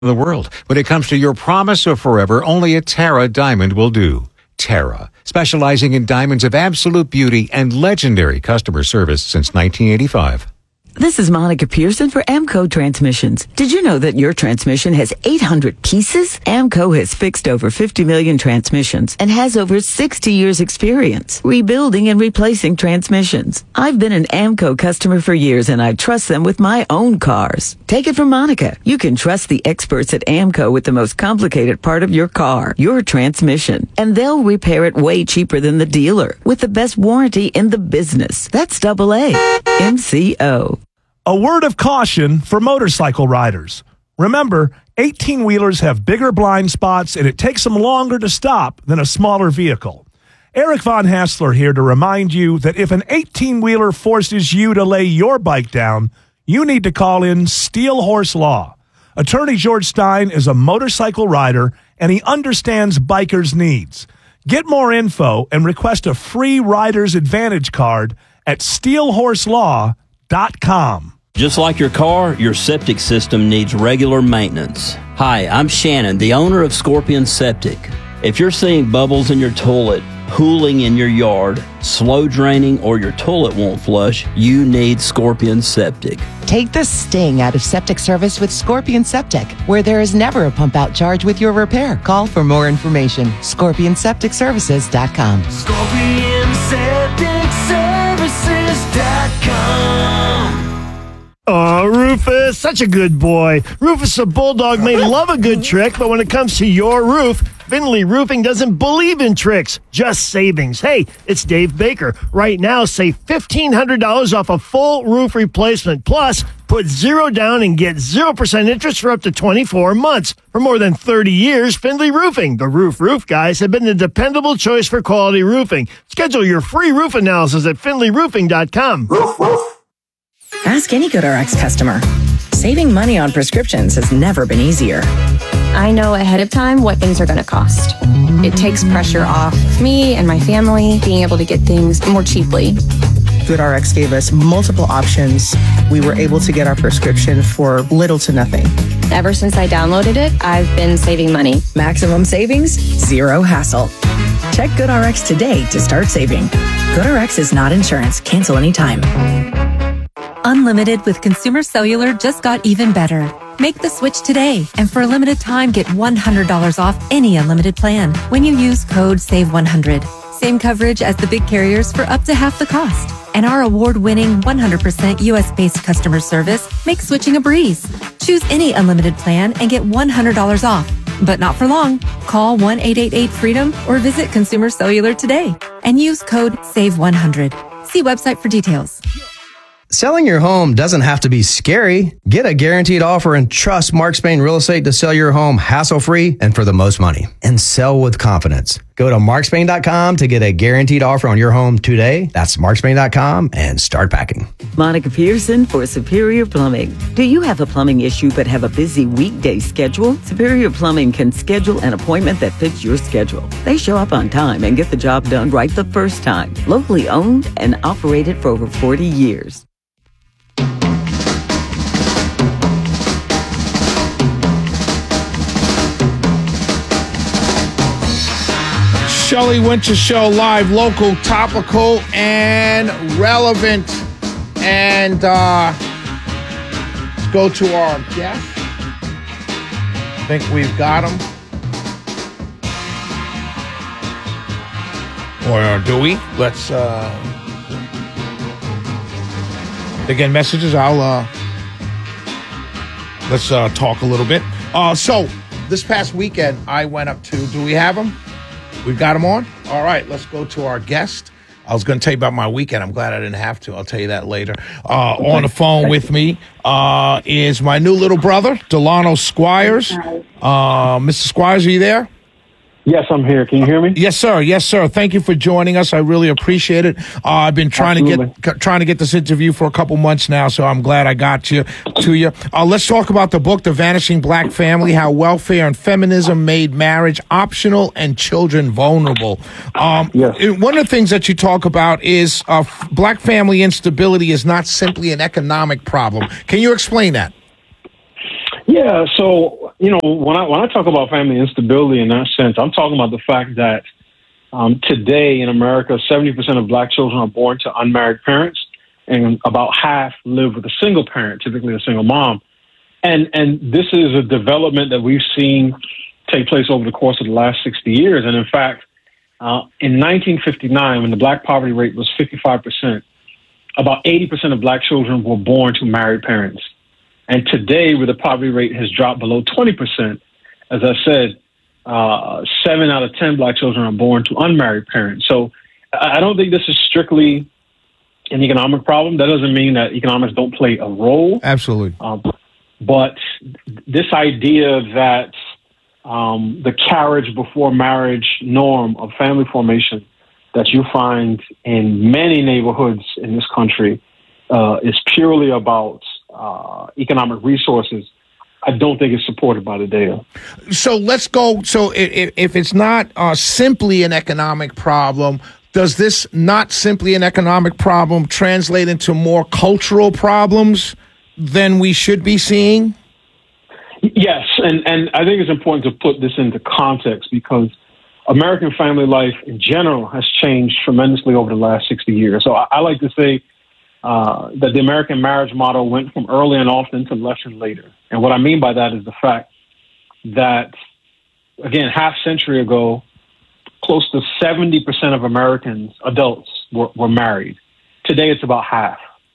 the world. When it comes to your promise of forever, only a Terra diamond will do. Terra, specializing in diamonds of absolute beauty and legendary customer service since 1985. This is Monica Pearson for AMCO Transmissions. Did you know that your transmission has 800 pieces? AMCO has fixed over 50 million transmissions and has over 60 years experience rebuilding and replacing transmissions. I've been an AMCO customer for years and I trust them with my own cars. Take it from Monica. You can trust the experts at AMCO with the most complicated part of your car, your transmission. And they'll repair it way cheaper than the dealer with the best warranty in the business. That's AA. MCO. A word of caution for motorcycle riders. Remember, 18-wheelers have bigger blind spots and it takes them longer to stop than a smaller vehicle. Eric Von Hassler here to remind you that if an 18-wheeler forces you to lay your bike down, you need to call in Steel Horse Law. Attorney George Stein is a motorcycle rider and he understands bikers' needs. Get more info and request a free Rider's Advantage card at steelhorselaw.com. Just like your car, your septic system needs regular maintenance. Hi, I'm Shannon, the owner of Scorpion Septic. If you're seeing bubbles in your toilet, pooling in your yard, slow draining, or your toilet won't flush, you need Scorpion Septic. Take the sting out of septic service with Scorpion Septic, where there is never a pump-out charge with your repair. Call for more information. ScorpionSepticServices.com. ScorpionSepticServices.com. Oh, Rufus, such a good boy. Rufus the Bulldog may love a good trick, but when it comes to your roof, Finley Roofing doesn't believe in tricks, just savings. Hey, it's Dave Baker. Right now, save $1,500 off a full roof replacement. Plus, put $0 down and get 0% interest for up to 24 months. For more than 30 years, Finley Roofing, the roof guys, have been the dependable choice for quality roofing. Schedule your free roof analysis at finleyroofing.com. Ask any GoodRx customer. Saving money on prescriptions has never been easier. I know ahead of time what things are going to cost. It takes pressure off me and my family being able to get things more cheaply. GoodRx gave us multiple options. We were able to get our prescription for little to nothing. Ever since I downloaded it, I've been saving money. Maximum savings, zero hassle. Check GoodRx today to start saving. GoodRx is not insurance. Cancel anytime. Unlimited with Consumer Cellular just got even better. Make the switch today, and for a limited time, get $100 off any unlimited plan when you use code SAVE100. Same coverage as the big carriers for up to half the cost. And our award-winning 100% U.S.-based customer service makes switching a breeze. Choose any unlimited plan and get $100 off. But not for long. Call 1-888-FREEDOM or visit Consumer Cellular today and use code SAVE100. See website for details. Selling your home doesn't have to be scary. Get a guaranteed offer and trust Mark Spain Real Estate to sell your home hassle-free and for the most money. And sell with confidence. Go to markspain.com to get a guaranteed offer on your home today. That's markspain.com and start packing. Monica Pearson for Superior Plumbing. Do you have a plumbing issue but have a busy weekday schedule? Superior Plumbing can schedule an appointment that fits your schedule. They show up on time and get the job done right the first time. Locally owned and operated for over 40 years. Shelley Winter Show, live, local, topical, and relevant. And let's go to our guest. I think we've got him. Or do we? Let's again, messages. Let's talk a little bit. So this past weekend, I went up to, do we have him? We've got him on? All right, let's go to our guest. I was going to tell you about my weekend. I'm glad I didn't have to. I'll tell you that later. On the phone with me is my new little brother, Delano Squires. Mr. Squires, are you there? Yes, I'm here. Can you hear me? Yes, sir. Yes, sir. Thank you for joining us. I really appreciate it. I've been trying to get this interview for a couple months now, so I'm glad I got to you. Let's talk about the book, The Vanishing Black Family: How Welfare and Feminism Made Marriage Optional and Children Vulnerable. Yes. One of the things that you talk about is black family instability is not simply an economic problem. Can you explain that? Yeah, so when I talk about family instability in that sense, I'm talking about the fact that today in America, 70% of black children are born to unmarried parents, and about half live with a single parent, typically a single mom. And this is a development that we've seen take place over the course of the last 60 years. And in fact, in 1959, when the black poverty rate was 55%, about 80% of black children were born to married parents. And today, where the poverty rate has dropped below 20%, as I said, 7 out of 10 black children are born to unmarried parents. So I don't think this is strictly an economic problem. That doesn't mean that economics don't play a role. Absolutely. But this idea that the carriage before marriage norm of family formation that you find in many neighborhoods in this country is purely about economic resources, I don't think it's supported by the data. So let's go. So if it's not simply an economic problem, does this not simply an economic problem translate into more cultural problems than we should be seeing? Yes, and I think it's important to put this into context because American family life in general has changed tremendously over the last 60 years. So I like to say that the American marriage model went from early and often to less and later. And what I mean by that is the fact that, again, half century ago, close to 70% of Americans, adults, were married. Today, it's about half.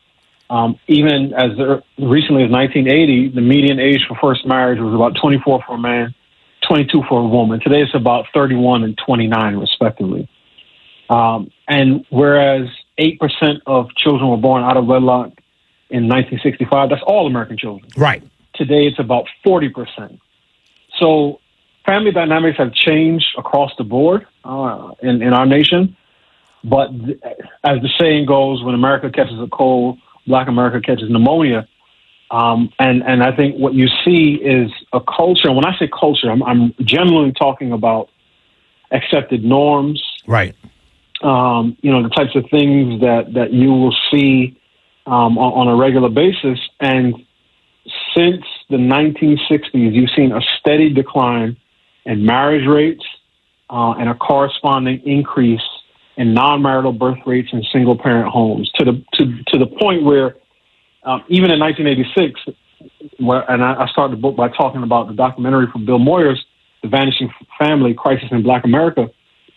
Even as recently as 1980, the median age for first marriage was about 24 for a man, 22 for a woman. Today, it's about 31 and 29, respectively. And whereas 8% of children were born out of wedlock in 1965, that's all American children. Right. Today, it's about 40%. So family dynamics have changed across the board in our nation. But as the saying goes, when America catches a cold, Black America catches pneumonia. And I think what you see is a culture. And when I say culture, I'm generally talking about accepted norms. Right. The types of things that you will see on a regular basis. And since the 1960s, you've seen a steady decline in marriage rates and a corresponding increase in non-marital birth rates in single-parent homes to the point where even in 1986, and I started the book by talking about the documentary from Bill Moyers, The Vanishing Family: Crisis in Black America,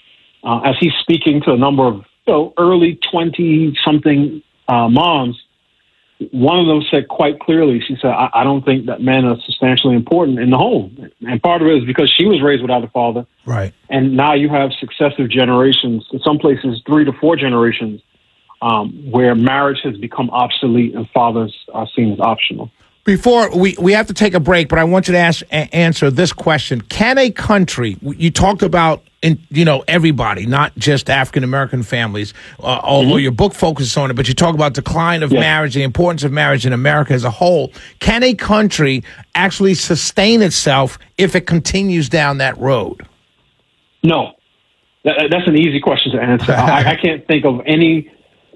as he's speaking to a number of early 20-something moms. One of them said quite clearly, she said, I don't think that men are substantially important in the home. And part of it is because she was raised without a father. Right. And now you have successive generations, in some places 3 to 4 generations, where marriage has become obsolete and fathers are seen as optional. Before we have to take a break, but I want you to answer this question. Can a country, you talked about, everybody, not just African-American families, although your book focuses on it, but you talk about decline of marriage, the importance of marriage in America as a whole. Can a country actually sustain itself if it continues down that road? No. That's an easy question to answer. I can't think of any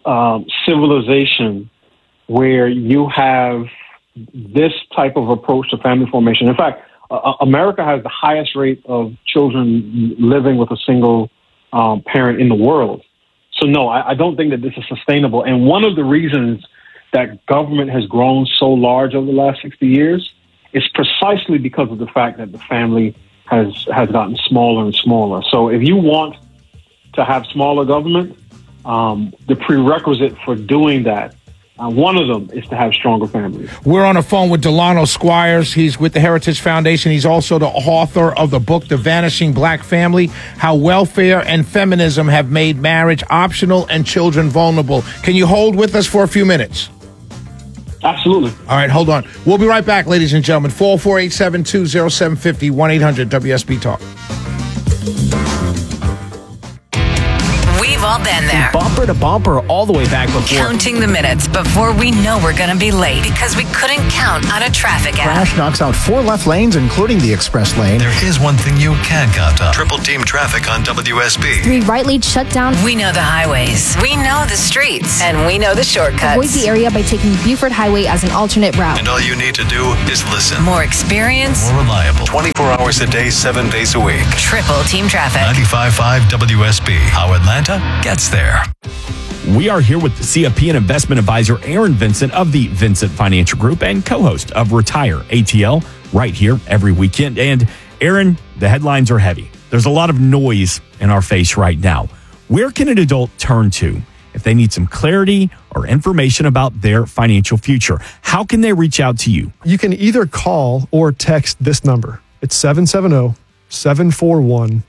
civilization where you have this type of approach to family formation. In fact, America has the highest rate of children living with a single parent in the world. So no, I don't think that this is sustainable. And one of the reasons that government has grown so large over the last 60 years is precisely because of the fact that the family has gotten smaller and smaller. So if you want to have smaller government, the prerequisite for doing that, one of them is to have stronger families. We're on the phone with Delano Squires. He's with the Heritage Foundation. He's also the author of the book, The Vanishing Black Family, How Welfare and Feminism Have Made Marriage Optional and Children Vulnerable. Can you hold with us for a few minutes? Absolutely. All right, hold on. We'll be right back, ladies and gentlemen. 448-720-750, 1-800-WSB-TALK. We've all been there. Bumper to bumper all the way back before. Counting the minutes before we know we're going to be late because we couldn't count on a traffic app. Crash knocks out 4 left lanes, including the express lane. There is one thing you can count on. Triple team traffic on WSB. 3 right lanes shut down. We know the highways. We know the streets. And we know the shortcuts. Avoid the area by taking Buford Highway as an alternate route. And all you need to do is listen. More experience. More reliable. 24 hours a day, 7 days a week. Triple team traffic. 95.5 WSB. How Atlanta gets there. We are here with the CFP and investment advisor Aaron Vincent of the Vincent Financial Group and co-host of Retire ATL right here every weekend. And Aaron, the headlines are heavy. There's a lot of noise in our face right now. Where can an adult turn to if they need some clarity or information about their financial future? How can they reach out to you? You can either call or text this number. It's 770-741-0120.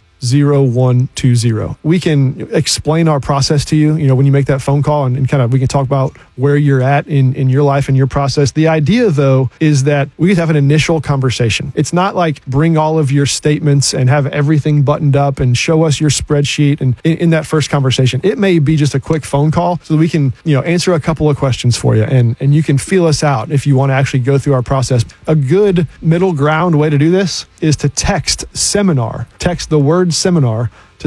We can explain our process to you, when you make that phone call and kind of we can talk about where you're at in your life and your process. The idea, though, is that we could have an initial conversation. It's not like bring all of your statements and have everything buttoned up and show us your spreadsheet. And in that first conversation, it may be just a quick phone call so that we can, answer a couple of questions for you and you can feel us out if you want to actually go through our process. A good middle ground way to do this is to text seminar. Text the word seminar to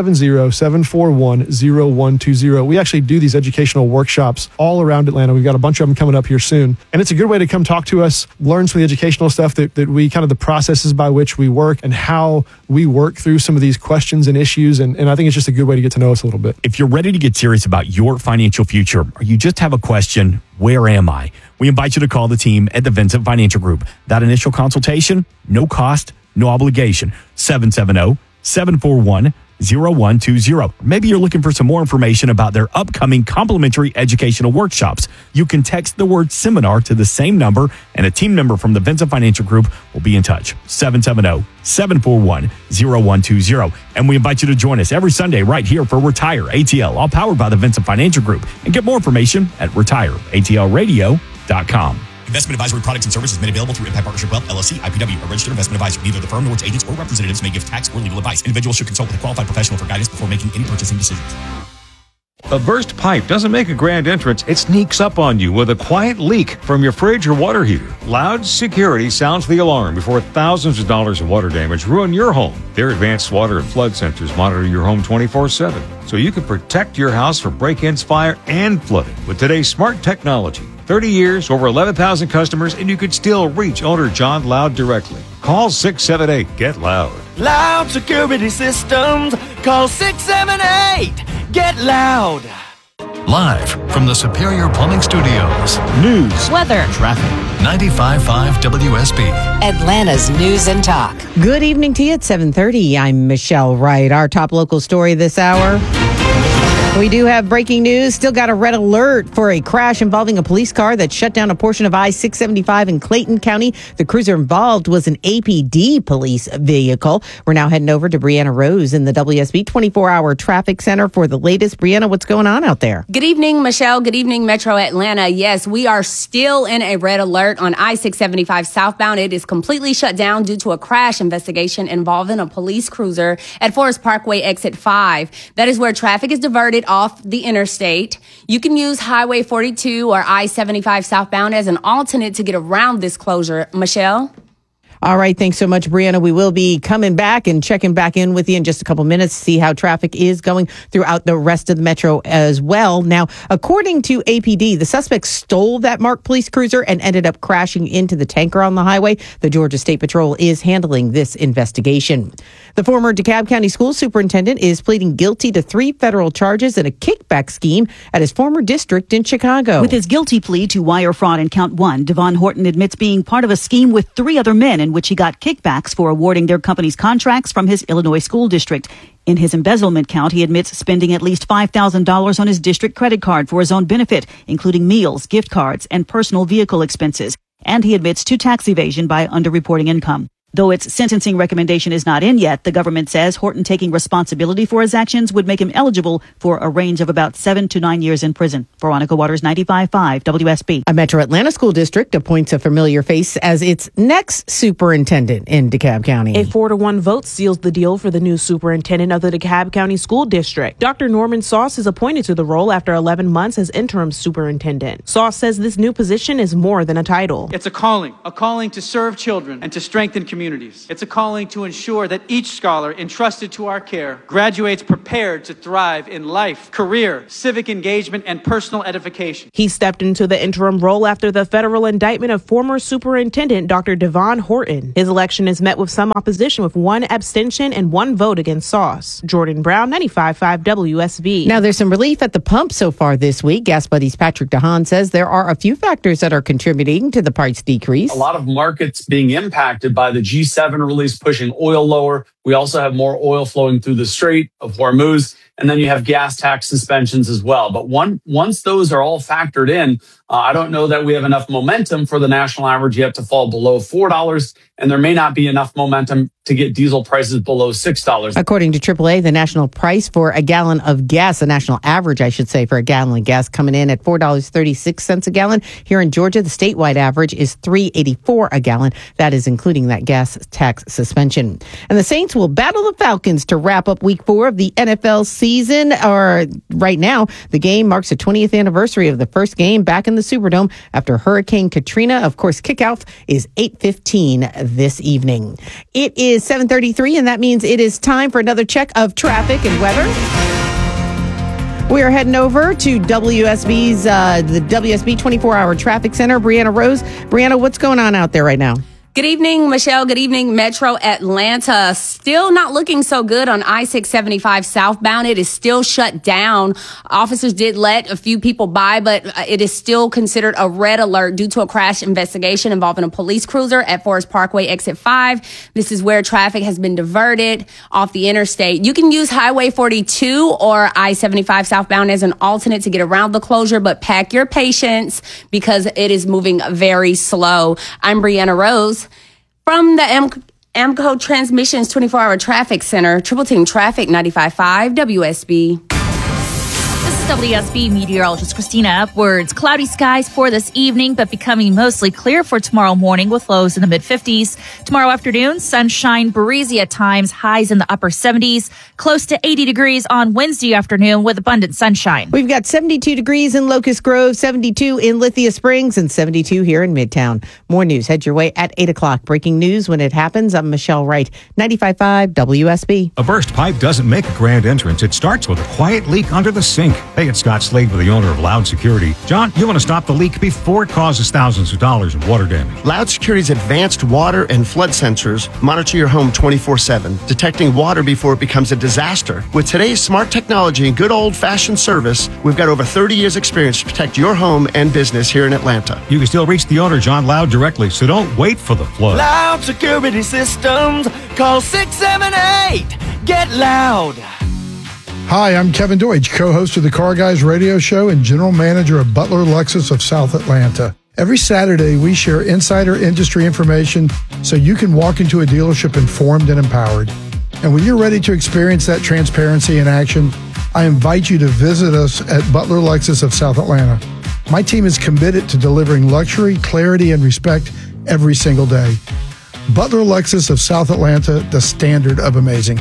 770-741-0120. We actually do these educational workshops all around Atlanta. We've got a bunch of them coming up here soon. And it's a good way to come talk to us, learn some of the educational stuff that we kind of the processes by which we work and how we work through some of these questions and issues. And I think it's just a good way to get to know us a little bit. If you're ready to get serious about your financial future or you just have a question, where am I? We invite you to call the team at the Vincent Financial Group. That initial consultation, no cost, no obligation. 770-741-0120. Maybe you're looking for some more information about their upcoming complimentary educational workshops. You can text the word seminar to the same number and a team member from the Vincent Financial Group will be in touch. 770-741-0120. And we invite you to join us every Sunday right here for Retire ATL, all powered by the Vincent Financial Group. And get more information at retireatlradio.com. Investment advisory products and services made available through Impact Partnership Wealth, LLC, IPW, a registered investment advisor. Neither the firm nor its agents or representatives may give tax or legal advice. Individuals should consult with a qualified professional for guidance before making any purchasing decisions. A burst pipe doesn't make a grand entrance. It sneaks up on you with a quiet leak from your fridge or water heater. Loud Security sounds the alarm before thousands of dollars of water damage ruin your home. Their advanced water and flood sensors monitor your home 24/7, so you can protect your house from break-ins, fire, and flooding with today's smart technology. 30 years, over 11,000 customers, and you could still reach owner John Loud directly. Call 678-GET-LOUD. Loud Security Systems. Call 678-GET-LOUD. Live from the Superior Plumbing Studios. News, weather, traffic. 95.5 WSB. Atlanta's News and Talk. Good evening to you at 7:30. I'm Michelle Wright. Our top local story this hour. We do have breaking news. Still got a red alert for a crash involving a police car that shut down a portion of I-675 in Clayton County. The cruiser involved was an APD police vehicle. We're now heading over to Brianna Rose in the WSB 24-hour traffic center for the latest. Brianna, what's going on out there? Good evening, Michelle. Good evening, Metro Atlanta. Yes, we are still in a red alert on I-675 southbound. It is completely shut down due to a crash investigation involving a police cruiser at Forest Parkway exit 5. That is where traffic is diverted off the interstate. You can use Highway 42 or I-75 southbound as an alternate to get around this closure. Michelle? All right. Thanks so much, Brianna. We will be coming back and checking back in with you in just a couple minutes to see how traffic is going throughout the rest of the metro as well. Now, according to APD, the suspect stole that marked police cruiser and ended up crashing into the tanker on the highway. The Georgia State Patrol is handling this investigation. The former DeKalb County school superintendent is pleading guilty to 3 federal charges in a kickback scheme at his former district in Chicago. With his guilty plea to wire fraud in count 1, Devon Horton admits being part of a scheme with 3 other men in which he got kickbacks for awarding their company's contracts from his Illinois school district. In his embezzlement count, he admits spending at least $5,000 on his district credit card for his own benefit, including meals, gift cards, and personal vehicle expenses. And he admits to tax evasion by underreporting income. Though its sentencing recommendation is not in yet, the government says Horton taking responsibility for his actions would make him eligible for a range of about 7 to 9 years in prison. Veronica Waters, 95.5 WSB. A Metro Atlanta school district appoints a familiar face as its next superintendent in DeKalb County. A 4-1 vote seals the deal for the new superintendent of the DeKalb County School District. Dr. Norman Sauce is appointed to the role after 11 months as interim superintendent. Sauce says this new position is more than a title. It's a calling to serve children and to strengthen communities. It's a calling to ensure that each scholar entrusted to our care graduates prepared to thrive in life, career, civic engagement, and personal edification. He stepped into the interim role after the federal indictment of former superintendent Dr. Devon Horton. His election is met with some opposition, with 1 abstention and 1 vote against Sauce. Jordan Brown, 95.5 WSB. Now, there's some relief at the pump so far this week. Gas Buddy's Patrick DeHaan says there are a few factors that are contributing to the price decrease. A lot of markets being impacted by the G7 release pushing oil lower. We also have more oil flowing through the Strait of Hormuz, and then you have gas tax suspensions as well. But once those are all factored in, I don't know that we have enough momentum for the national average yet to fall below $4, and there may not be enough momentum to get diesel prices below $6. According to AAA, the national price for a gallon of gas, the national average, I should say, for a gallon of gas coming in at $4.36 a gallon. Here in Georgia, the statewide average is $3.84 a gallon. That is including that gas tax suspension. And the Saints will battle the Falcons to wrap up week 4 of the NFL season. Or right now, the game marks the 20th anniversary of the first game back in the Superdome after Hurricane Katrina. Of course, kickoff is 8:15 this evening. It is 7:33, and that means it is time for another check of traffic and weather. We are heading over to WSB's, the WSB 24-hour traffic center. Brianna Rose. Brianna, what's going on out there right now? Good evening, Michelle. Good evening, Metro Atlanta. Still not looking so good on I-675 southbound. It is still shut down. Officers did let a few people by, but it is still considered a red alert due to a crash investigation involving a police cruiser at Forest Parkway Exit 5. This is where traffic has been diverted off the interstate. You can use Highway 42 or I-75 southbound as an alternate to get around the closure, but pack your patience because it is moving very slow. I'm Brianna Rose. From the AMCO Transmissions 24-hour traffic center, Triple Team Traffic 95.5 WSB. This is WSB meteorologist Christina Upwards. Cloudy skies for this evening, but becoming mostly clear for tomorrow morning with lows in the mid-50s. Tomorrow afternoon, sunshine, breezy at times, highs in the upper 70s, close to 80 degrees on Wednesday afternoon with abundant sunshine. We've got 72 degrees in Locust Grove, 72 in Lithia Springs, and 72 here in Midtown. More news head your way at 8 o'clock. Breaking news when it happens. I'm Michelle Wright, 95.5 WSB. A burst pipe doesn't make a grand entrance. It starts with a quiet leak under the sink. Hey, it's Scott Slade with the owner of Loud Security. John, you want to stop the leak before it causes thousands of dollars in water damage. Loud Security's advanced water and flood sensors monitor your home 24/7, detecting water before it becomes a disaster. With today's smart technology and good old-fashioned service, we've got over 30 years experience to protect your home and business here in Atlanta. You can still reach the owner, John Loud, directly, so don't wait for the flood. Loud Security Systems. Call 678. Get loud. Hi, I'm Kevin Deutsch, co-host of the Car Guys radio show and general manager of Butler Lexus of South Atlanta. Every Saturday, we share insider industry information so you can walk into a dealership informed and empowered. And when you're ready to experience that transparency in action, I invite you to visit us at Butler Lexus of South Atlanta. My team is committed to delivering luxury, clarity, and respect every single day. Butler Lexus of South Atlanta, the standard of amazing.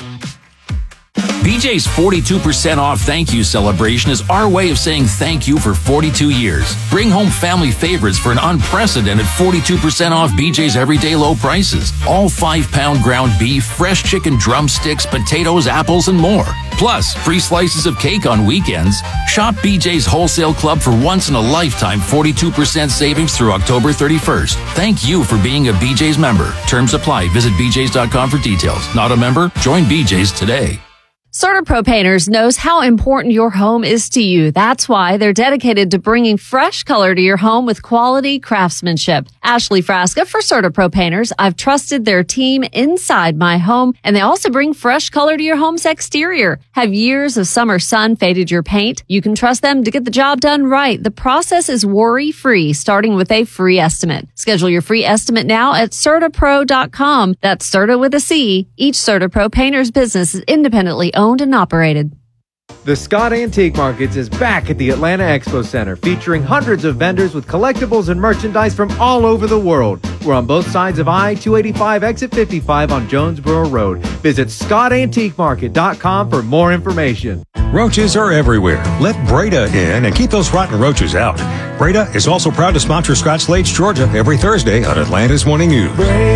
BJ's 42% off thank you celebration is our way of saying thank you for 42 years. Bring home family favorites for an unprecedented 42% off BJ's everyday low prices. All 5-pound ground beef, fresh chicken drumsticks, potatoes, apples, and more. Plus, free slices of cake on weekends. Shop BJ's Wholesale Club for once-in-a-lifetime 42% savings through October 31st. Thank you for being a BJ's member. Terms apply. Visit bjs.com for details. Not a member? Join BJ's today. CertaPro Painters knows how important your home is to you. That's why they're dedicated to bringing fresh color to your home with quality craftsmanship. Ashley Frasca for CertaPro Painters. I've trusted their team inside my home, and they also bring fresh color to your home's exterior. Have years of summer sun faded your paint? You can trust them to get the job done right. The process is worry-free, starting with a free estimate. Schedule your free estimate now at CertaPro.com. That's Certa with a C. Each CertaPro Painters business is independently owned and operated. The Scott Antique Markets is back at the Atlanta Expo Center, featuring hundreds of vendors with collectibles and merchandise from all over the world. We're on both sides of I-285 exit 55 on Jonesboro Road. Visit ScottAntiqueMarket.com for more information. Roaches are everywhere. Let Breda in and keep those rotten roaches out. Breda is also proud to sponsor Scott Slate's Georgia every Thursday on Atlanta's Morning News.